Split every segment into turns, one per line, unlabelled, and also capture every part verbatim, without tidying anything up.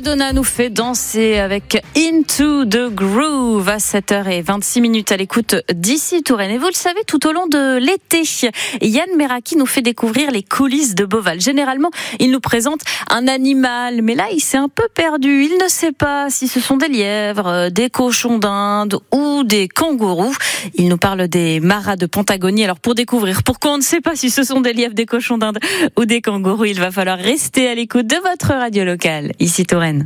Madonna nous fait danser avec Into the Groove à sept heures vingt-six minutes à l'écoute d'ici Touraine. Et vous le savez, tout au long de l'été, Yann Meraki nous fait découvrir les coulisses de Beauval. Généralement, il nous présente un animal, mais là, il s'est un peu perdu. Il ne sait pas si ce sont des lièvres, des cochons d'Inde ou des kangourous. Il nous parle des maras de Pentagonie. Alors, pour découvrir pourquoi on ne sait pas si ce sont des lièvres, des cochons d'Inde ou des kangourous, il va falloir rester à l'écoute de votre radio locale, ici Touraine.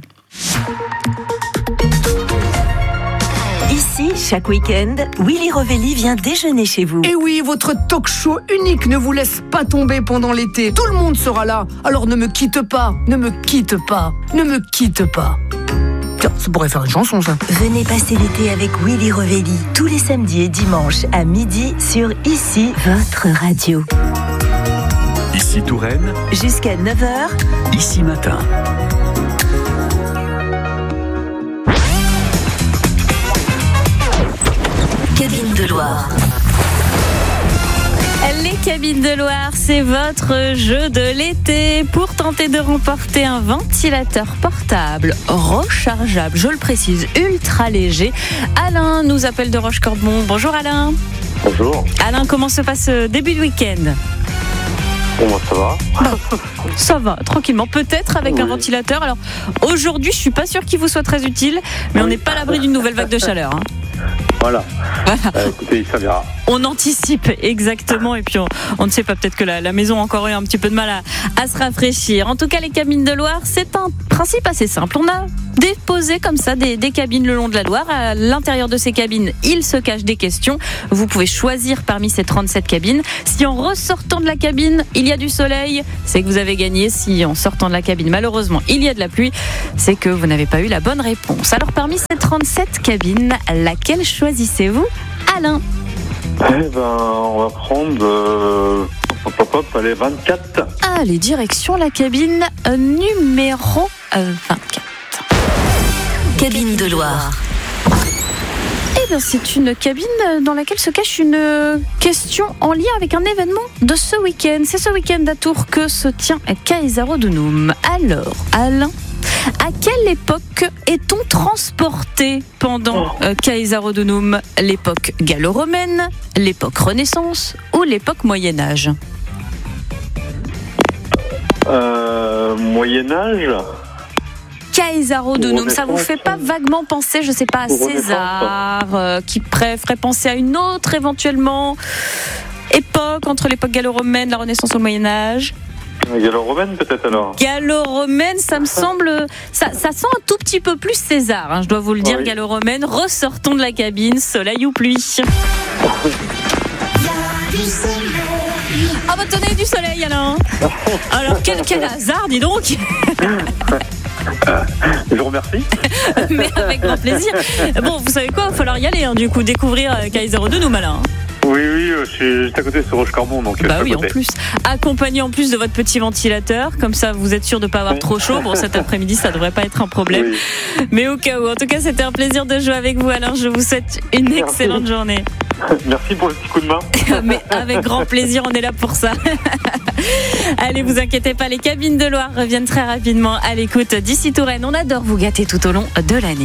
Ici, chaque week-end, Willy Rovelli vient déjeuner chez vous.
Et oui, votre talk show unique ne vous laisse pas tomber pendant l'été. Tout le monde sera là, alors ne me quitte pas, ne me quitte pas, ne me quitte pas. Tiens, ça pourrait faire une chanson, ça.
Venez passer l'été avec Willy Rovelli, tous les samedis et dimanches à midi sur Ici, votre radio.
Ici Touraine,
jusqu'à neuf heures,
Ici Matin.
Cabine de Loire.
Les cabines de Loire, c'est votre jeu de l'été pour tenter de remporter un ventilateur portable rechargeable, je le précise, ultra léger. Alain nous appelle de Roche-Corbon. Bonjour Alain.
Bonjour.
Alain, comment se passe ce début de week-end ?
Comment ça va ?
Bah, ça va, tranquillement. Peut-être avec
oui.
un ventilateur. Alors, aujourd'hui, je suis pas sûre qu'il vous soit très utile, mais oui. On n'est pas à l'abri d'une nouvelle vague de chaleur. Hein.
Voilà.
voilà.
Euh, écoutez, ça verra.
On anticipe exactement, et puis on, on ne sait pas, peut-être que la, la maison a encore eu un petit peu de mal à, à se rafraîchir. En tout cas, les cabines de Loire, c'est un principe assez simple. On a déposé comme ça des, des cabines le long de la Loire. À l'intérieur de ces cabines, il se cache des questions. Vous pouvez choisir parmi ces trente-sept cabines. Si en ressortant de la cabine, il y a du soleil, c'est que vous avez gagné. Si en sortant de la cabine, malheureusement, il y a de la pluie, c'est que vous n'avez pas eu la bonne réponse. Alors, parmi ces trente-sept cabines, laquelle choisissez-vous, Alain ?
Eh ben, on va prendre euh, hop, hop, hop, allez, vingt-quatre.
Allez, direction la cabine euh, numéro euh, vingt-quatre.
Cabine de Loire.
Eh bien, c'est une cabine dans laquelle se cache une question en lien avec un événement de ce week-end. C'est ce week-end à Tours que se tient Kaiseraudunnum. Alors, Alain, à quelle époque est-on transporté pendant euh, Kaiseraudunnum ? L'époque gallo-romaine, l'époque Renaissance ou l'époque Moyen-Âge ?
Euh, Moyen-Âge ?
Kaiseraudunnum, ça vous fait pas vaguement penser, je sais pas, à César, euh, qui ferait penser à une autre éventuellement époque entre l'époque gallo-romaine, la Renaissance ou le Moyen-Âge ?
Gallo-romaine peut-être alors.
Gallo-romaine, ça me semble, ça, ça sent un tout petit peu plus César, hein, je dois vous le dire. Oui. Gallo-romaine, ressortons de la cabine, soleil ou pluie. Ah bah tenez, du soleil Alain. Alors quel, quel hasard, dis donc.
Je vous remercie.
Mais avec grand plaisir. Bon, vous savez quoi, il va falloir y aller, hein, du coup, découvrir Kaiseraudunnum, Alain.
Oui, oui, je suis juste à côté sur Roche-Corbon, donc.
Bah oui, en plus. Accompagné en plus de votre petit ventilateur, comme ça vous êtes sûr de ne pas avoir oui. trop chaud. Bon, cet après-midi, ça ne devrait pas être un problème. Oui. Mais au cas où, en tout cas, c'était un plaisir de jouer avec vous, Alain. Je vous souhaite une Merci. excellente journée.
Merci pour le petit coup de main.
Mais avec grand plaisir, on est là pour ça. Allez, vous inquiétez pas, les cabines de Loire reviennent très rapidement à l'écoute d'ici Touraine. On adore vous gâter tout au long de l'année.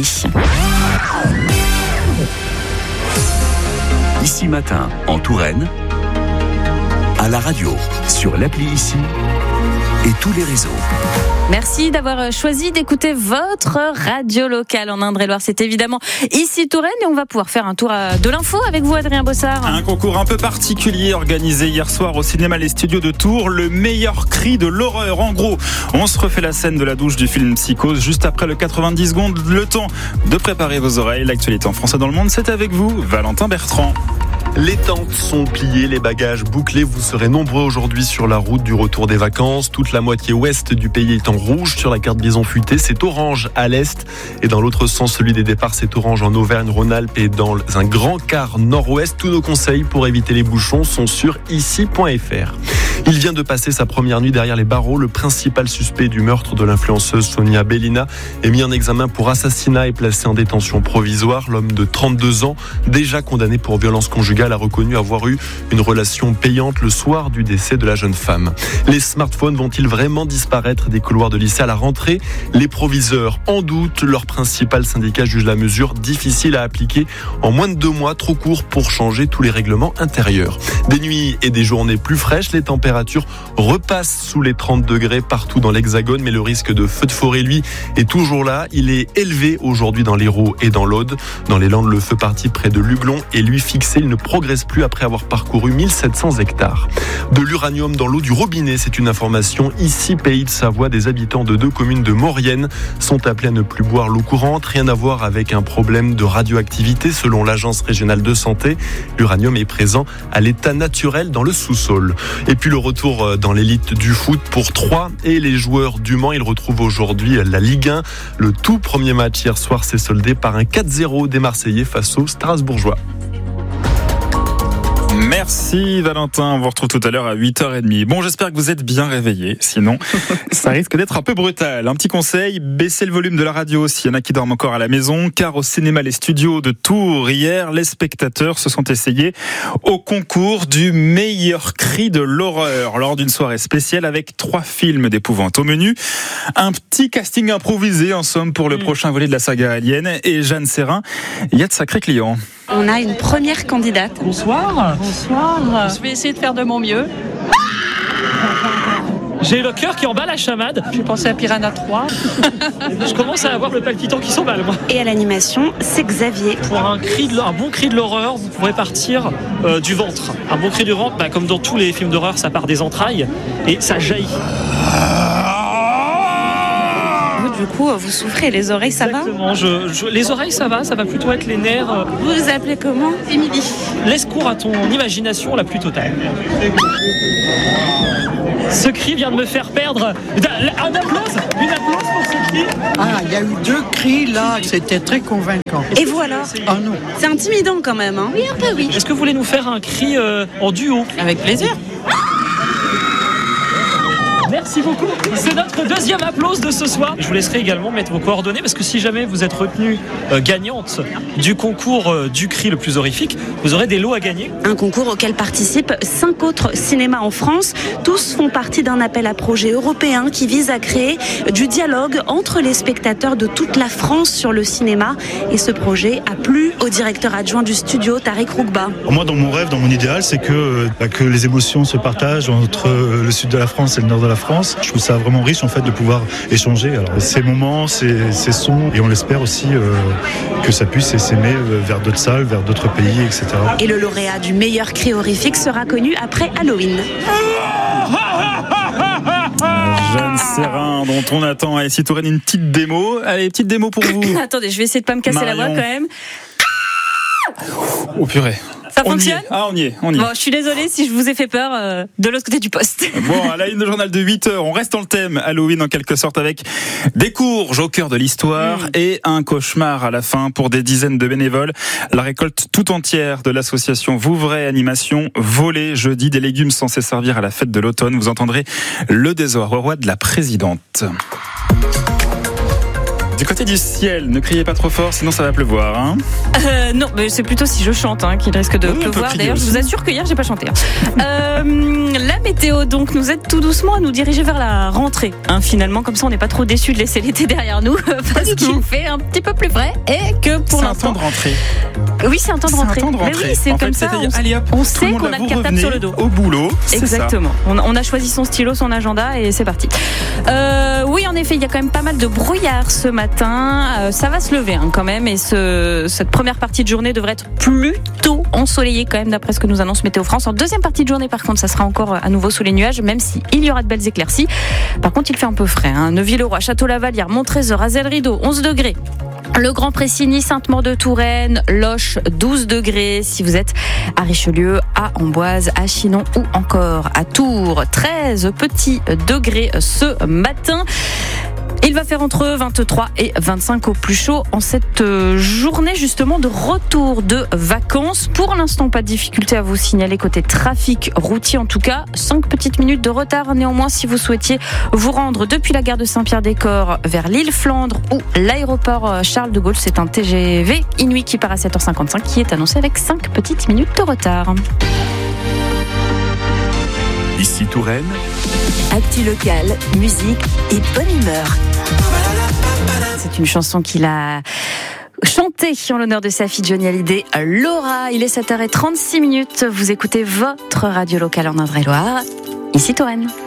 Ici Matin, en Touraine, à la radio, sur l'appli Ici et tous les réseaux.
Merci d'avoir choisi d'écouter votre radio locale en Indre-et-Loire. C'est évidemment Ici Touraine et on va pouvoir faire un tour de l'info avec vous, Adrien Bossard.
Un concours un peu particulier organisé hier soir au cinéma Les Studios de Tours. Le meilleur cri de l'horreur. En gros, on se refait la scène de la douche du film Psychose juste après le quatre-vingt-dix secondes. Le temps de préparer vos oreilles. L'actualité en français dans le monde, c'est avec vous, Valentin Bertrand.
Les tentes sont pliées, les bagages bouclés. Vous serez nombreux aujourd'hui sur la route du retour des vacances. Toute la moitié ouest du pays est en rouge sur la carte bison futé. C'est orange à l'est. Et dans l'autre sens, celui des départs, c'est orange en Auvergne-Rhône-Alpes et dans un grand quart nord-ouest. Tous nos conseils pour éviter les bouchons sont sur ici point f r. Il vient de passer sa première nuit derrière les barreaux. Le principal suspect du meurtre de l'influenceuse Sonia Bellina est mis en examen pour assassinat et placé en détention provisoire. L'homme de trente-deux ans, déjà condamné pour violence conjugale, a reconnu avoir eu une relation payante le soir du décès de la jeune femme. Les smartphones vont-ils vraiment disparaître des couloirs de lycée à la rentrée ? Les proviseurs en doute. Leur principal syndicat juge la mesure difficile à appliquer en moins de deux mois, trop court pour changer tous les règlements intérieurs. Des nuits et des journées plus fraîches, les températures repassent sous les trente degrés partout dans l'Hexagone, mais le risque de feu de forêt, lui, est toujours là. Il est élevé aujourd'hui dans l'Hérault et dans l'Aude. Dans les Landes, le feu parti près de Luglon est lui fixé. Il ne progresse plus après avoir parcouru mille sept cents hectares. De l'uranium dans l'eau du robinet, c'est une information ici, Pays de Savoie. Des habitants de deux communes de Maurienne sont appelés à ne plus boire l'eau courante. Rien à voir avec un problème de radioactivité. Selon l'Agence régionale de santé, l'uranium est présent à l'état naturel dans le sous-sol. Et puis le retour dans l'élite du foot pour Troyes et les joueurs du Mans. Ils retrouvent aujourd'hui la Ligue un. Le tout premier match hier soir s'est soldé par un quatre zéro des Marseillais face aux Strasbourgeois.
Merci Valentin, on vous retrouve tout à l'heure à huit heures trente. Bon, j'espère que vous êtes bien réveillés, sinon ça risque d'être un peu brutal. Un petit conseil, baissez le volume de la radio s'il y en a qui dorment encore à la maison, car au cinéma Les Studios de Tours, hier, les spectateurs se sont essayés au concours du meilleur cri de l'horreur, lors d'une soirée spéciale avec trois films d'épouvante au menu. Un petit casting improvisé en somme pour le mmh. prochain volet de la saga Alien. Et Jeanne Serrin, il y a de sacrés clients.
On a une première candidate.
Bonsoir.
Bonsoir. Je vais essayer de faire de mon mieux.
J'ai le cœur qui emballe la chamade.
J'ai pensé à Piranha trois.
Je commence à avoir le palpitant qui s'emballe, moi.
Et à l'animation, c'est Xavier.
Pour un, cri de, un bon cri de l'horreur, vous pourrez partir euh, du ventre. Un bon cri du ventre, bah, comme dans tous les films d'horreur, ça part des entrailles et ça jaillit.
Du coup, vous souffrez, les oreilles, ça
Exactement.
va
je, je, Les oreilles, ça va, ça va plutôt être les nerfs.
Vous vous appelez comment ?
Émilie. Laisse cours à ton imagination la plus totale. Ce cri vient de me faire perdre. Un applause, une applause pour ce cri.
Ah, il y a eu deux cris là, c'était très convaincant.
Et vous alors ?
Ah non.
C'est intimidant quand même, hein ?
Oui, un peu, oui. Est-ce que vous voulez nous faire un cri euh, en duo ?
Avec plaisir.
Merci beaucoup. C'est notre deuxième applause de ce soir. Je vous laisserai également mettre vos coordonnées parce que si jamais vous êtes retenue euh, gagnante du concours euh, du cri le plus horrifique, vous aurez des lots à gagner.
Un concours auquel participent cinq autres cinémas en France. Tous font partie d'un appel à projet européen qui vise à créer du dialogue entre les spectateurs de toute la France sur le cinéma. Et ce projet a plu au directeur adjoint du studio, Tariq Rougba.
Moi, dans mon rêve, dans mon idéal, c'est que, bah, que les émotions se partagent entre le sud de la France et le nord de la France. Je trouve ça vraiment riche en fait de pouvoir échanger. Alors, ces moments, ces, ces sons, et on l'espère aussi euh, que ça puisse s'aimer vers d'autres salles, vers d'autres pays, et cetera.
Et le lauréat du meilleur cri horrifique sera connu après Halloween.
Jeanne Serrin, dont on attend à ici Touraine une petite démo. Allez, petite démo pour vous.
Attendez, je vais essayer de pas me casser
Marion.
la voix quand même.
Oh purée.
Ça
on
fonctionne ?
y est. Ah, on y est, on y est.
Bon, je suis désolée si je vous ai fait peur euh, de l'autre côté du poste.
Bon, à la une de journal de huit heures, on reste dans le thème Halloween en quelque sorte avec des courges au cœur de l'histoire mmh. et un cauchemar à la fin pour des dizaines de bénévoles. La récolte tout entière de l'association Vouvray Animation volée jeudi, des légumes censés servir à la fête de l'automne. Vous entendrez le désarroi de la présidente. Du côté du ciel, ne criez pas trop fort, sinon ça va pleuvoir. Hein
euh, non, mais c'est plutôt si je chante hein, qu'il risque de
oui,
pleuvoir. D'ailleurs, je vous assure que hier, j'ai pas chanté. Hein. Euh, la météo, donc, nous aide tout doucement à nous diriger vers la rentrée. Hein, finalement, comme ça, on n'est pas trop déçus de laisser l'été derrière nous, parce qu'il fait un petit peu plus frais et que pour
c'est
l'instant.
C'est un temps de rentrée.
Oui, c'est un temps de rentrée.
C'est un temps de rentrée.
Mais oui, c'est
en
comme
fait,
ça. On,
allez, hop,
on sait
le
qu'on a le cartable sur le dos.
Au boulot.
Exactement. On, on a choisi son stylo, son agenda et c'est parti. Euh, oui, en effet, il y a quand même pas mal de brouillard ce matin. Euh, ça va se lever hein, quand même et ce, cette première partie de journée devrait être plutôt ensoleillée quand même d'après ce que nous annonce Météo France. En deuxième partie de journée, par contre, ça sera encore à nouveau sous les nuages, même s'il y aura de belles éclaircies. Par contre, il fait un peu frais. Hein. Neuville-le-Roi, Château-Lavalière, Montrésor, Azel-Rideau, onze degrés. Le Grand Pressigny, Sainte-Maure-de-Touraine, Loches, douze degrés. Si vous êtes à Richelieu, à Amboise, à Chinon ou encore à Tours, treize petits degrés ce matin. Il va faire entre vingt-trois et vingt-cinq au plus chaud en cette journée justement de retour de vacances. Pour l'instant, pas de difficulté à vous signaler côté trafic routier. En tout cas, cinq petites minutes de retard néanmoins si vous souhaitiez vous rendre depuis la gare de Saint-Pierre-des-Corps vers l'île Flandre ou l'aéroport Charles de Gaulle. C'est un T G V Inuit qui part à sept heures cinquante-cinq qui est annoncé avec cinq petites minutes de retard.
Ici Touraine.
Actu local, musique et bonne humeur.
C'est une chanson qu'il a chantée en l'honneur de sa fille Johnny Hallyday, Laura. Il est sept heures trente-six minutes. Vous écoutez votre radio locale en Indre-et-Loire. Ici Touraine.